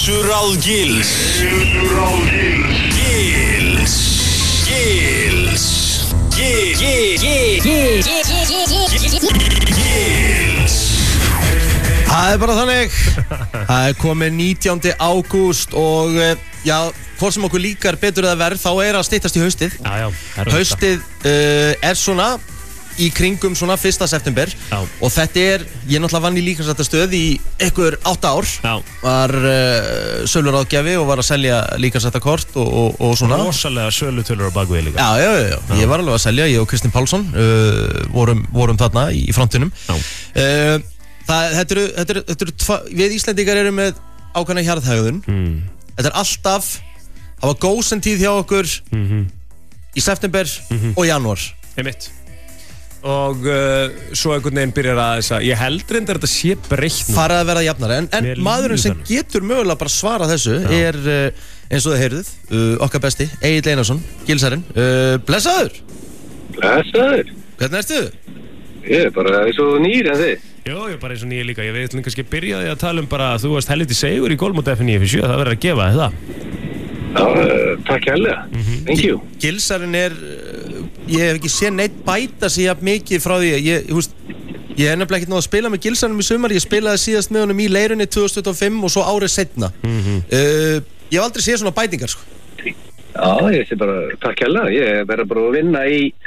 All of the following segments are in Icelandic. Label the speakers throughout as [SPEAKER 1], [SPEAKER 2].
[SPEAKER 1] Silfurál Gils
[SPEAKER 2] Það bara þannig. Það komið 19. ágúst og já, hvort sem okkur líkar betur eða verð, þá að styttast í haustið.
[SPEAKER 3] Já,
[SPEAKER 2] Haustið svona í kringum svona 1. september.
[SPEAKER 3] Já.
[SPEAKER 2] Og þetta ég náttúrulega vann í líkamsræktarstöð í einhver 8 ár.
[SPEAKER 3] Já.
[SPEAKER 2] Var söluráðgjafi og var að selja líkamsræktarkort og svona.
[SPEAKER 3] Rosalega sölutölur á bakvið líka.
[SPEAKER 2] Já. Ég var alveg að selja, ég og Kristinn Pálsson vorum þarna í frontinum.
[SPEAKER 3] Já.
[SPEAKER 2] Þetta eru við Íslendingar erum með ákveðna hjarðhegðun. Þetta alltaf, það var gósentíð hjá okkur í september og janúar.
[SPEAKER 3] Einmitt. Og svo einhvern veginn byrjar að þess að ég held reyndar þetta sé breytt nú.
[SPEAKER 2] Farað að verða jafnari, en
[SPEAKER 3] Mér
[SPEAKER 2] maðurinn
[SPEAKER 3] líður
[SPEAKER 2] sem
[SPEAKER 3] þannig.
[SPEAKER 2] getur mögulega bara svara þessu eins og þið heyrðuð, okkar besti, Egill Einarsson, Gilsarinn. Blessaður!
[SPEAKER 4] Blessaður.
[SPEAKER 2] Hvernig ertu?
[SPEAKER 4] Ég bara eins og nýr en þið.
[SPEAKER 3] Jó, bara eins og nýja líka. Ég veit kannski byrjaði að tala bara að þú varst helviti segur í golfmóti F9 það verður að gefa þið það.
[SPEAKER 4] Já, takk hérlega. Thank you.
[SPEAKER 2] Gilsarinn ég hef ekki séð neitt bæta sig jafn mikið frá því. Ég hef nefnilega ekkert náð að spila með Gilsarinnum í sumar. Ég spilaði síðast með honum í Leirunni 2025 og svo árið seinna. Ég hef aldrei séð svona bætingar, sko.
[SPEAKER 4] Já, ég sé bara takk hérlega. Ég verður bara að vinna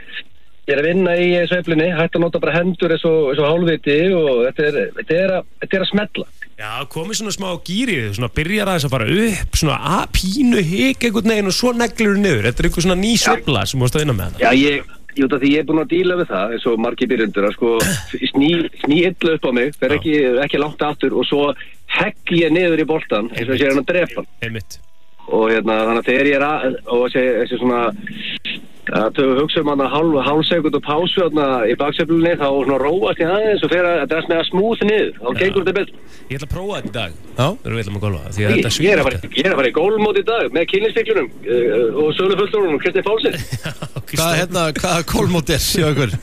[SPEAKER 4] í sveiflunni, hægt að nota bara hendur eins og hálfviti og þetta er að smetla.
[SPEAKER 3] Já, komið svona smá gýrið, svona byrjar aðeins að fara upp, svona pínu hik einhvern veginn og svo neglur niður. Þetta einhver svona ný sveifla sem þú varst að vinna með hana.
[SPEAKER 4] Já, ég því ég búinn að díla við það eins og margir byrjundur að sko sný illa upp á mig, fer ekki langt aftur og svo hegg ég niður í boltan eins og ég sé hann að drepa hann.
[SPEAKER 3] Einmitt.
[SPEAKER 4] Og þannig að þegar ég og þessi svona að hugsa hann hálf sekund og pásu í baksveiflunni þá svona róast ég aðeins og fer að drast með að smúð niður þá gengur þetta betur.
[SPEAKER 3] Ég ætla að prófa þetta í dag.
[SPEAKER 2] Já.
[SPEAKER 3] Þegar við ætlum að golfa því að þetta
[SPEAKER 4] Ég er að fara í gólfmót í dag með kynlífsfíklunum og sölufulltrúnum og Kristinn Pálsson.
[SPEAKER 2] Hvaða gólfmót hjá ykkur?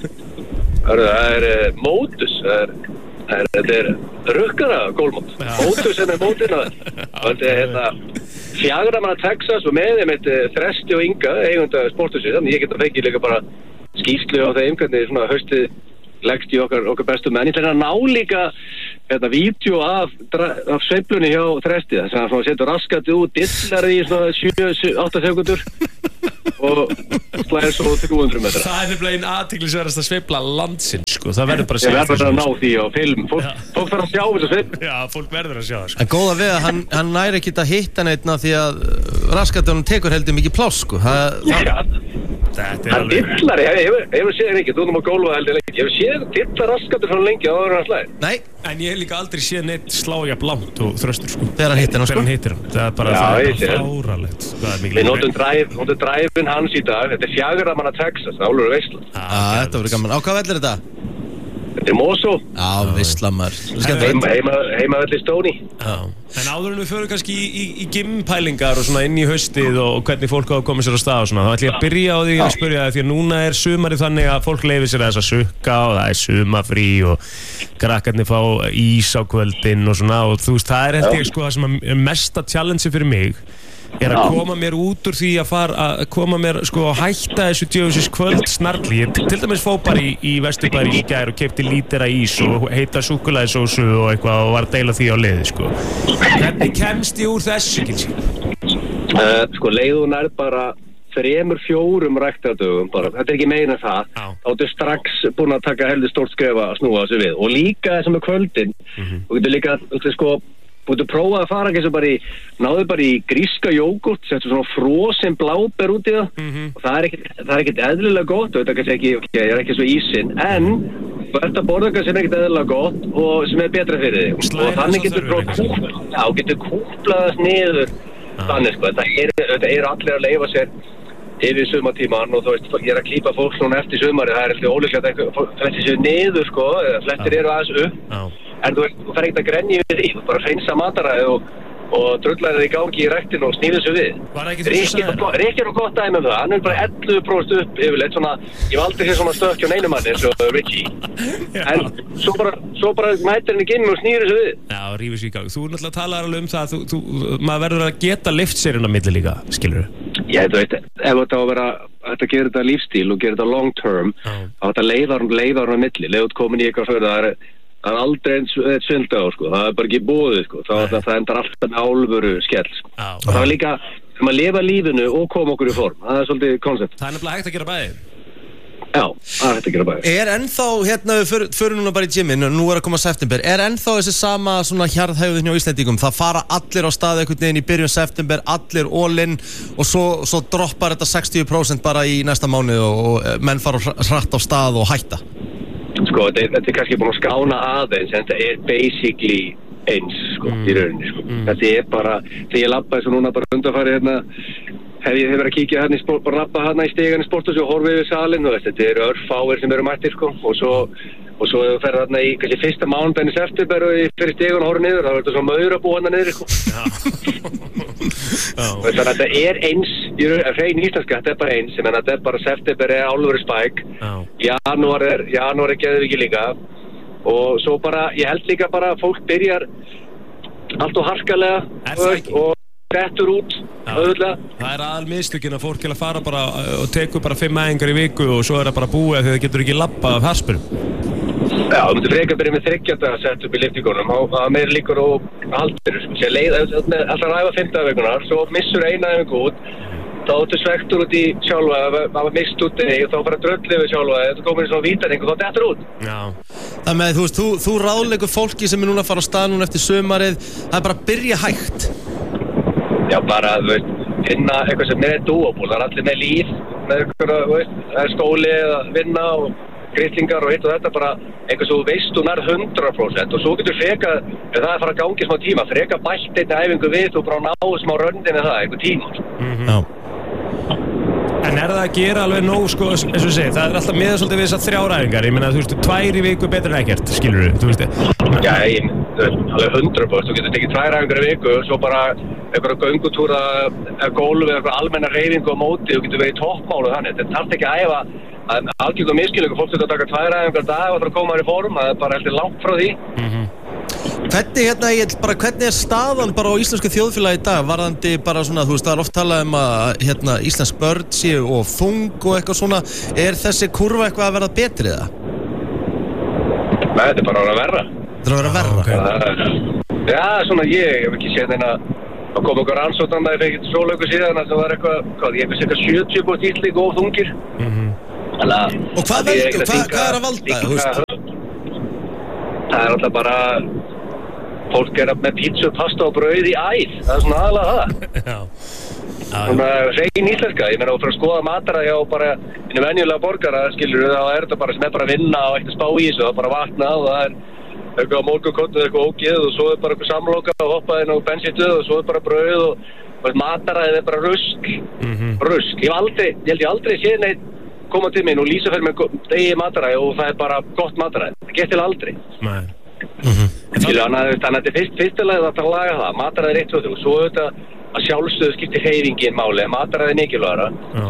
[SPEAKER 4] Það mótus. Þetta rukkara gólfmót. Mótus sem mótina. Þetta 4 manna Texas og með þeim Þresti og Inga eigunda sporthúsið, þannig ég geta fengið líka bara skýrslu á þeim hvernig svona haustið leggst í okkar bestu menn. Ég ætla að ná líka vídeo af sveiflunni hjá Þresti þess að hann setur raskatið út dillar í svona 7-8 sekundur og slæðir svo 300 metra.
[SPEAKER 3] Það er nefnilega einn athyglisverðasta sveifla landsins, sko. Það verður bara að
[SPEAKER 4] Ég verður að ná því á film. Fólk þarf að sjá þessu sveiflu.
[SPEAKER 3] Já, fólk verður að sjá það, sko.
[SPEAKER 2] En góða við að hann næri ekki að hitta neittna því að raskatunum tekur heldur mikið pláss, sko.
[SPEAKER 3] Þetta
[SPEAKER 4] Hann dillar, ég hefur séð hann ekki, þú erum að gólfa heldur lengi. Ég hefur séð dillar raskatur svona lengi áður en hann slæðir.
[SPEAKER 2] Nei,
[SPEAKER 3] En ég hef líka aldrei séð neitt slá jafn langt og Þröstur, sko.
[SPEAKER 2] þegar hann hittir hann, sko.
[SPEAKER 3] Það er bara
[SPEAKER 4] ég sé það.
[SPEAKER 3] fáralegt.
[SPEAKER 4] Við notum drive-in hans í dag. Þetta 4 manna Texas, það er alveg veisla.
[SPEAKER 2] Þetta verður gaman. Á hvað vellir þetta?
[SPEAKER 4] Þetta er Mosó,
[SPEAKER 2] Já, veistla maður.
[SPEAKER 4] heimavelli Stóni.
[SPEAKER 3] En áður en við förum kannski í gympælingar og svona inn í haustið og hvernig fólk á að koma sér á stað og svona, þá ætlum ég að byrja á því að spyrja það því að núna er sumarið þannig að fólk leyfir sér þess að sukka og það er sumarfrí og krakkarnir fá ís á kvöldin og svona og þú veist, það er held ég sko það sem er mesta challenge fyrir mig er að koma mér út úr því að koma mér sko að hætta þessu djöfisins kvöld snarli. Ég til dæmis fó bara í Vesturbæri í gær og keypti lítera ís og heita súkkulaðisósu og eitthvað og var að deila því á liði sko. Hvernig kemst ég úr þessu, Gilsi?
[SPEAKER 4] Sko leiðun er bara 3-4 ræktardögum bara, þetta er ekki meina það þá ertu strax búin að taka heldur stórt skref að snúa þessu við og líka þessum með kvöldin og getur líka sko búin að prófa að fara ekki náðu bara í gríska jógurt settu svona frosin bláber út í það og það er ekkert eðlilega gott og þetta kannski ekki, ég er ekki svo ísinn en þú ert að borða kannski sem er ekkert eðlilega gott og sem er betra fyrir þig og þannig getur kúplaðast niður þannig sko, þetta er allir að leyfa sér yfir sumartíman og þú veist, ég er að klípa fólk núna eftir sumari, það er alltaf ólíklegt að flestir séu niður sko, flestir eru aðeins upp en þú veist, þú fer ekkert að grenja yfir því, þú bara hreinsa mataræði og og drullar í gangi í ræktinu og snýður sig við.
[SPEAKER 3] Var það ekki þú sem sagði það?
[SPEAKER 4] Rikki gott dæmi það, hann bara 11% upp yfirleitt, svona, ég var aldrei séð svona stökk hjá neinum manni eins og Rikki. En svo bara mætir hann ekki inn og snýður sig við.
[SPEAKER 3] Já, rífur sig í gang. Þú náttúrulega talar alveg það, maður verður að geta lift sér inn á milli líka, skilurðu?
[SPEAKER 4] Já, þú veit, ef þetta á að vera, þetta gerir þetta lífstíl og gerir þetta long term, þá þetta leiðar á milli, leiðut komin í eitthvað fyrir það aldrei eins svindla á, sko, það bara ekki búið, sko, það endar alltaf með álfuru skell, sko. Og það líka, að lifa lífinu og koma okkur í form, það svolítið koncept.
[SPEAKER 3] Það nefnilega hægt að gera bæði.
[SPEAKER 4] Já, það hægt að gera bæði.
[SPEAKER 2] Ennþá, hérna við förum núna bara í gyminn, nú að koma september, ennþá þessi sama svona hjarðhægðin hjá Íslendingum, það fara allir á stað einhvern veginn í byrjun september, allir all in og svo droppar þetta 60% bara í næsta mánuð og menn fara hratt á stað og hætta.
[SPEAKER 4] Sko, þetta kannski búin að skána aðeins, en þetta basically eins, sko, í rauninni, sko. Þetta bara, þegar ég labbaði svo núna bara undanfari hérna, hef verið að kíkja hérna bara labba hérna í stegan í sporthúsi og horfa yfir salinn, og þetta örfáir sem mættir, sko, og svo ef þú ferð þarna í, kannski fyrsta mánudaginn í september og fyrir stegan og horfa niður, þá þetta svo maur að búa hérna niður, sko. Þannig að þetta eins, hrein íslenska, þetta bara eins, en þetta bara september álfuru spæk, janúar geðviki líka, og svo bara, ég held líka bara að fólk byrjar allt og harkalega og dettur út auðvitað.
[SPEAKER 3] Það aðalmistökin að fólk fara bara og tekur bara 5 æfingar í viku og svo það bara búið þegar það getur ekki labbað af harspur.
[SPEAKER 4] Já, þú myndir frekar byrja með 30 að setja upp í lyftingunum, það meira líkur og haldir, sér leið, alltaf ræfa 5 vikunar, svo missur eina æfingu út, þá ertu svektur út í sjálfa, það var mist út og þá fara dröllið við sjálfa, þú komir í svona vítaring og þá dettur út.
[SPEAKER 2] Já. Það með, þú veist, þú ráðleikur fólki sem núna að fara á stað núna eftir sumarið, það bara að byrja hægt.
[SPEAKER 4] Já, bara, þú veist, finna eitthvað sem er doable, það allir með líf, með eitthvað, þú veist, það skóli eða vinna og grillingar og hitt og þetta, bara eitthvað svo veist þú nær 100% og svo getur freka, ef það fara að gangi smá tíma, freka bætt einni æfingu við og bara ná smá röndinni það, einhver tíma.
[SPEAKER 2] Já.
[SPEAKER 3] En það að gera alveg nóg, sko, eins og segi, það alltaf með svolítið við þessar 3 æfingar, ég meina, þú veist, 2 í viku betur en ekkert, skilurðu, þú veist
[SPEAKER 4] Já, alveg 100%, þú getur tekið 2 æfingar í viku, svo bara einhverja göngutúra, gólf eða einhverja almenna hreyfingu á móti, þú getur verið í toppmálu þannig, þetta þarf ekki að æfa algjörlega miskilningu, fólk þurft að taka 2 æfingar dag og það koma þér í form, það bara heldur langt frá því.
[SPEAKER 2] Hvernig staðan bara á íslensku þjóðfélagi í dag, varðandi bara svona, þú veist, það oft talað að íslensk börn séu og þung og eitthvað svona, þessi kurva eitthvað að verða betri það?
[SPEAKER 4] Nei, þetta bara að vera verra.
[SPEAKER 2] Þetta að vera verra?
[SPEAKER 4] Okay. Já, svona ég hef ekki séð þeirna að koma okkur rannsóknan að ég fekk eitthvað svo löngu síðan að það var eitthvað, ég hef séð 70% íslík og þungir.
[SPEAKER 2] Og hvað að valda, þú veist?
[SPEAKER 4] Það alltaf bara fólk með pizza, pasta og brauð í æð, það svona aðalega það. Svona hrein íslenska, ég meina, og fyrir að skoða mataræði á bara einu venjulega borgara, skilur þá þetta bara sem bara að vinna og ekkert spá í þessu, það bara vakna og það eitthvað morgunkottu, eitthvað ógeð og svo bara eitthvað samloka og hoppa inn á bensínstuð og svo bara brauð og mataræði bara rusk. Ég held ég aldrei séð neitt koma til minn og lýsa fyrir mig degi mataræði og það bara gott mataræði. Það gett til aldrei.
[SPEAKER 3] Nei.
[SPEAKER 4] Þannig að þetta fyrstilega að það laga það, mataræði er 1, 2, 3 og svo auðvitað að sjálfsögðu skiptir hreyfingin máli, mataræði er mikilvægara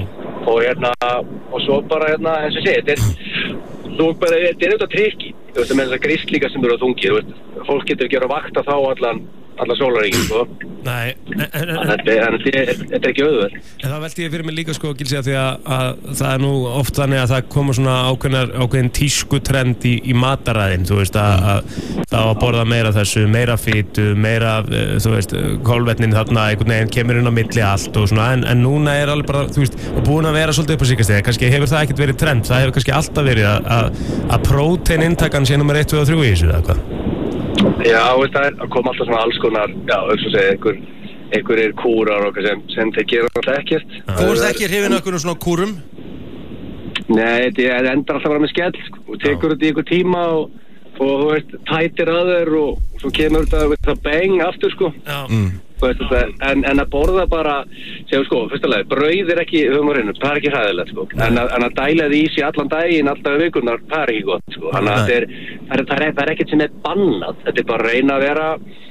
[SPEAKER 4] og svo bara eins og sé, þetta er auðvitað trikki, þú veist, með þessar gristlíka sem eru á þungi, þú veist, fólk getur ekki að vakta þá allan sólarhringinn, sko.
[SPEAKER 3] Nei,
[SPEAKER 4] þetta er ekki auðvelt. En
[SPEAKER 3] það velti ég fyrir mig líka, sko, Gilsi, að því að það er nú oft þannig að það koma svona ákveðin tískutrend í mataræðin, þú veist, að það á að borða meira þessu, meira fitu, meira, þú veist, kolvetnin þarna, einhvern veginn kemur inn á milli allt og svona, en núna er alveg bara, þú veist, og búin að vera svolítið upp á síkastegi, kannski hefur það ekkert verið trend, það hefur kannski alltaf verið að próteinintakan sé nummer 1, 2 og 3 í þessu, eða hvað?
[SPEAKER 4] Já, veist, það kom alltaf svona alls konar, já, auðvitað að segja, einhverjir kúrar og sem þeir gera alltaf ekkert.
[SPEAKER 2] Þú veist ekki hrifin okkur svona kúrum?
[SPEAKER 4] Nei, það endar alltaf bara með skell, sko, og tekur þetta í einhver tíma og þú veist, tætir að þeir og svo kemur þetta beng aftur, sko. Já. En að borða bara, segjum sko, fyrstulega, brauð er ekki humorinu, það er ekki hræðilegt, sko. En að dæla því í sig allan daginn, alltaf vikunar, það er ekki gott, sko. Þannig að það er ekkert sem er bannað. Þetta er bara að reyna að vera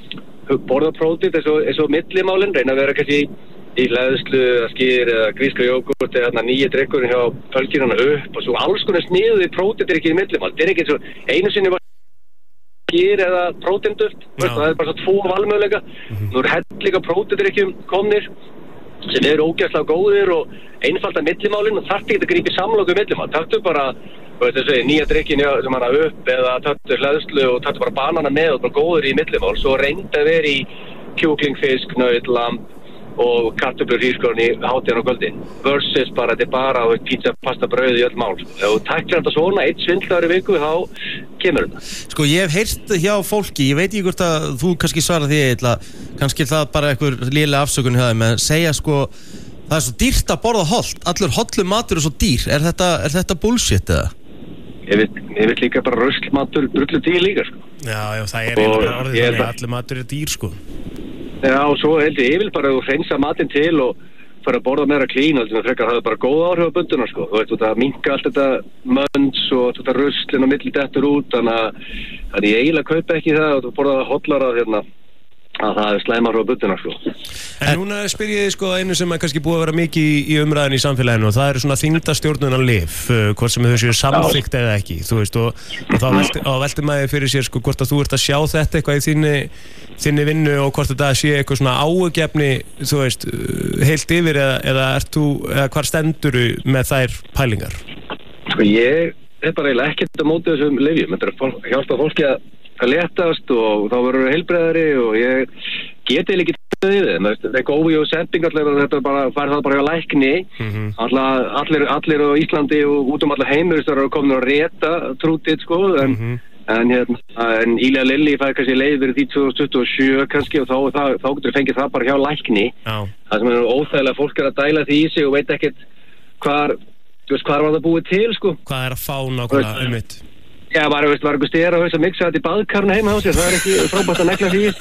[SPEAKER 4] borða prótín eins og millimálinn, reyna að vera kannski í hleðslu, skýr eða gríska jógurt eða nýja drikkurinn hjá fölkinana upp og svo alls konar sniðuði prótindrykki í millimál. Það ekki eins og einu sinni var skýr eða prótinduft, það bara svo 2 valmöguleika. Nú hellinga prótindrykkjum komnir sem ógeðslega góðir og einfalda millimálinn og þarf ekki að grípa í samloku millimál. Taktu bara nýja drykkin sem hana upp eða taktu hleðslu og taktu bara banana með og bara góður í millimál. Svo reynda að vera í kjúkling, fisk, naut, lamb og kartöflur hrískorn í hátíðan og kvöldin versus bara þetta bara pizza, pasta, brauð í öll mál. Ef þú tæklar þetta svona 1 svindlaður í viku þá kemur þetta.
[SPEAKER 2] Sko ég hef heyrt hjá fólki, ég veit ekki hvort að þú kannski svara því eitthvað, kannski það bara einhver léleg afsökun hjá þeim, en segja sko það er svo dýrt að borða hollt, allur hollur matur er svo dýr, er þetta bullshit eða?
[SPEAKER 4] Ég veit líka bara ruslmatur drullu dýr líka sko.
[SPEAKER 3] Já, það er eiginlega orðið þannig að allur matur er dýr sko.
[SPEAKER 4] Já, og svo heldur ég vil bara að þú hreinsa matinn til og fara að borða meira klín og frekar það er bara góð áhrif á bunduna sko. Þú veist, það minka allt þetta mönns og þetta ruslinn og milli dettur út þannig ég eiginlega kaupa ekki það og þú borða hollara að það er slæmar á bunduna sko.
[SPEAKER 3] En núna spyr ég þig sko einu sem er kannski búið að vera mikið í umræðinu í samfélaginu og það eru svona þyngdarstjórnunarlyf, hvort sem þau séu samþykkt eða ekki, þú veist, og þá veltir maður fyrir sér sko hvort að þú ert að sjá þetta eitthvað í þinni vinnu og hvort þetta sé eitthvað svona áhuggefni, þú veist, heilt yfir eða hvar stendurðu með þær pælingar?
[SPEAKER 4] Sko ég er bara eiginlega ekkert á móti þessum lyfjum, þetta er að hjálpa fólki að letast og þá verður heilbrigðari og ég geti ekki við það er gófi og sending þetta bara fær það bara hjá lækni allir á Íslandi og út allar heimur það eru komin að reta trútið sko en Ília Lilli fær kannski leið verið því 2027 kannski og þá getur fengið það bara hjá lækni það sem er óþægilega fólk er að dæla því í sig og veit ekkert hvar var það búið til sko
[SPEAKER 3] hvað er að fá nákvæmlega mitt.
[SPEAKER 4] Já, var einhver stera að mixa þetta í baðkarna heima á sér, það er ekki frábært að negla því.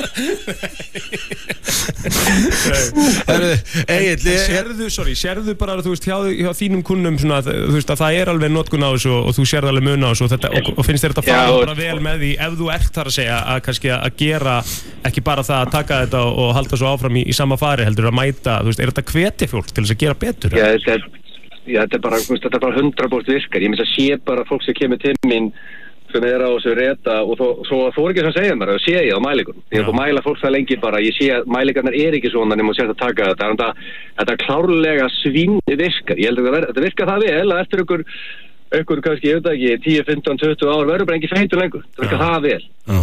[SPEAKER 3] Sérðu bara þú veist hjá þínum kunnum svona, þú veist að það er alveg notkun á þessu og þú sérð alveg mun á þessu og finnst þér þetta fara bara vel með því ef þú ert þar að segja að kannski að gera ekki bara það að taka þetta og halda svo áfram í sama fari heldur að mæta, þú veist, er þetta hvetja fólk til þess að gera betur?
[SPEAKER 4] Já, þetta er bara 100% virkar. Ég myndi að sé bara fólk sem kemur til mín sem er á þessu reta og svo þú er ekki sem segja mér, það sé ég á mælingunum. Ég er búin að mæla fólk það lengi bara, ég sé að mælingarnar er ekki svona nema að sér að taka þetta. Þetta er klárlega virkar. Ég held að þetta virkar það vel að eftir ykkur kannski, ég veit ekki, 10, 15, 20 ár verður bara ekki feitur lengur. Það virkar það vel.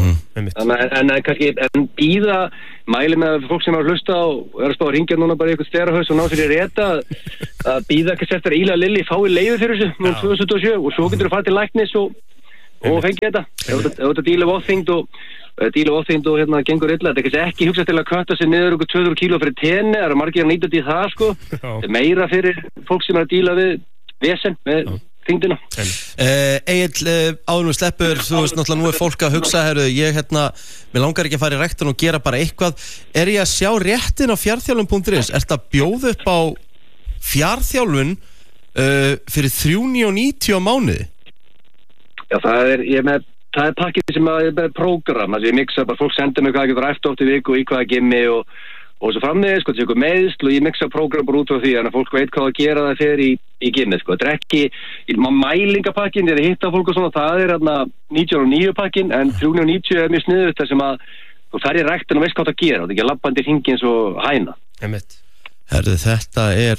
[SPEAKER 4] En býða mæli með fólk sem er að hlusta og er að spá að ringja núna bara í eitthvað sterahaus og ná sér í reta að býða kannski eftir að Ília Lilli fái leyfi fyrir þessu nú 2007 og svo getur þú að fara til læknis og fengi þetta ef þetta díla ofþyngd og hérna gengur illa, þetta er kannski ekki hugsað til að kötta sig niður okkur 200 kíló fyrir tenni, það eru margir að nýta þetta í það sko, þetta er meira fyrir fólk sem er að díla við vesen með þyngdina.
[SPEAKER 2] Egill, áður með sleppur, þú veist náttúrulega nú er fólk að hugsa, mér langar ekki að fara í ræktin og gera bara eitthvað, er ég að sjá réttin á fjarþjálfun.is, ert að bjóða upp á fjarþjálfun fyrir 390 á mánuði?
[SPEAKER 4] Já, það er pakkið sem er með prógram, ég mixa bara, fólk sendir mig hvað getur eftir 8 viku og í hvaða gimmi og svo framvegis, sko, þetta er meðsl og ég mixa prógram bara út frá því, þannig að fólk veit hvað að gera það fyrir í gimmi, sko, þetta er ekki mælingapakkin, þegar ég hitta fólk og svona, það er 99 pakkin, en 390 er mjög sniðugt þar sem að þú fer í ræktin og veist hvað það gera, þetta er ekki labbandi hringi eins og hæna.
[SPEAKER 2] Herðu, þetta er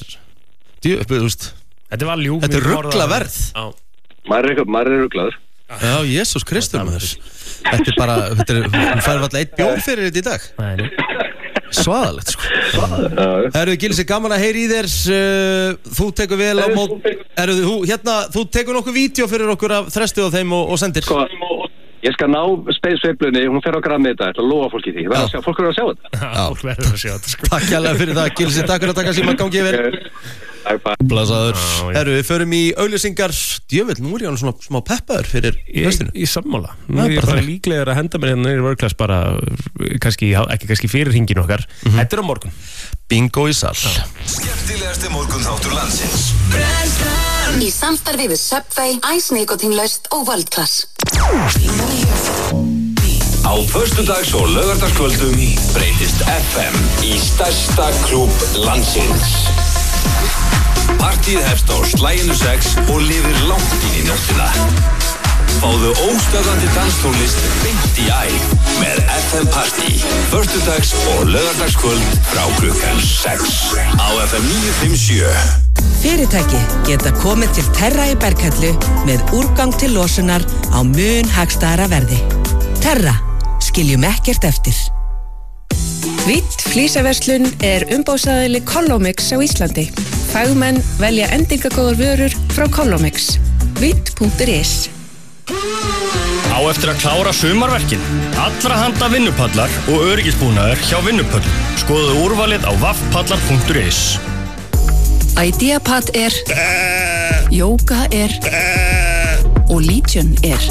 [SPEAKER 2] þetta er rugglaverð.
[SPEAKER 4] Maður er rugglaður.
[SPEAKER 2] Já, Jesús Kristur maður. Þetta er bara, hún fær alltaf 1 bjór fyrir þetta í dag. Svaðalegt sko. Herðu, Gilsi, gaman að heyra í þér. Þú tekur vel á mót. Þú tekur nokkuð vídeo fyrir okkur af þrestu á þeim og sendir.
[SPEAKER 4] Sko, ég skal ná sveiflunni, hún fer á grammið þetta, ætla að lofa fólki því. Fólk verður að sjá þetta.
[SPEAKER 3] Fólk verður að sjá þetta sko.
[SPEAKER 2] Takk hérlega fyrir það, Gilsi. Takk fyrir að taka síma gangi yfir. Blasaður. Herru, við förum í auglýsingar. Djöfull, nú er ég svona smá peppaður fyrir höstinu.
[SPEAKER 3] Í sammála. Nú er ég bara líklegur að henda mér hérna í World-Class bara ekki kannski fyrir hringin okkar. Þetta er á morgun.
[SPEAKER 2] Bingo í sal.
[SPEAKER 1] Skemmtilegasti morgunþáttur landsins.
[SPEAKER 5] Í samstarfi við Subway, Ice Nikotin laust og World-Class.
[SPEAKER 1] Á föstudags- og laugardagskvöldum breytist FM í stærsta klúbb landsins. Partíð hefst á slaginu 6 og lifir langt inn í nóttina. Fáðu óstöðvandi danstónlist beint í æð með FM Party. Föstudags- og laugardagskvöld frá klukkan 6 á FM 957.
[SPEAKER 6] Fyrirtæki geta komið til Terra í Berghellu með úrgang til losunar á mun hagstæðara verði. Terra, skiljum ekkert eftir.
[SPEAKER 7] Hvítt flísaverslun umboðsaðili Collomix á Íslandi. Fagmenn velja endingagóðar vörur frá Collomix. Hvitt.is.
[SPEAKER 8] Á eftir að klára sumarverkin. Allra handa vinnupallar og öryggisbúnaður hjá Vinnupöllum. Skoðuðu úrvalið á vaffpallar.is.
[SPEAKER 9] Ideapad Yoga og Legion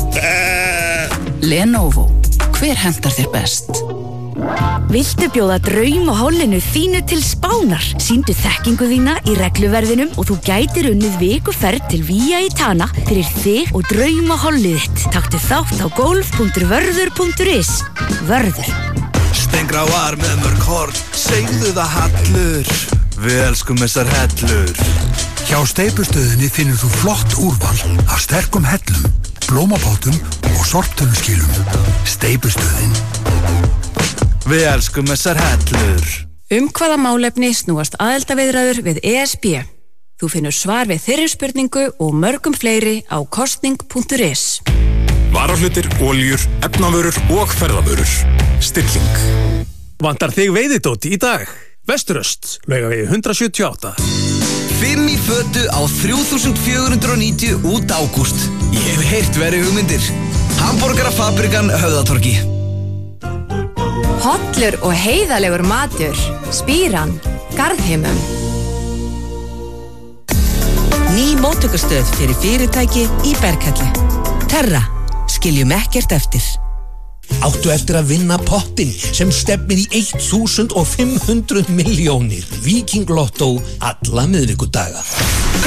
[SPEAKER 9] Lenovo. Hver hentar þér best?
[SPEAKER 10] Viltu bjóða draum og hollinu þínu til Spánar? Sýndu þekkingu þína í regluverðinum og þú gætir unnið vikuferð til Vía í Tana fyrir þig og draum og hollið þitt. Taktu þátt á golf.vörður.is. Vörður.
[SPEAKER 11] Stengráar með mörg horn, segðu það hallur. Við elskum þessar hellur.
[SPEAKER 12] Hjá Steypustöðinni finnur þú flott úrval af sterkum hellum, blómapottum og sorptunnskilum. Steypustöðin.
[SPEAKER 11] Við elskum þessar hellur.
[SPEAKER 7] Hvaða málefni snúast aðildarviðræður við ESB? Þú finnur svar við þeirri spurningu og mörgum fleiri á kostning.is.
[SPEAKER 13] Varahlutir, oljur, efnavörur og ferðavörur. Stilling.
[SPEAKER 14] Vantar þig veiðidót í dag? Vesturöst, Laugavegi 178.
[SPEAKER 15] 5 í fötu á 3.490 út ágúst. Ég hef heyrt verri hugmyndir. Hamborgarafabrikan Höfðatorgi.
[SPEAKER 16] Hollur og heiðalegur matur. Spíran, Garðheimum.
[SPEAKER 6] Ný móttökustöð fyrir fyrirtæki í Berghellu. Terra, skiljum ekkert eftir.
[SPEAKER 17] Áttu eftir að vinna pottinn sem stefnir í 1.500 milljónir. Víking Lotto alla miðvikudaga.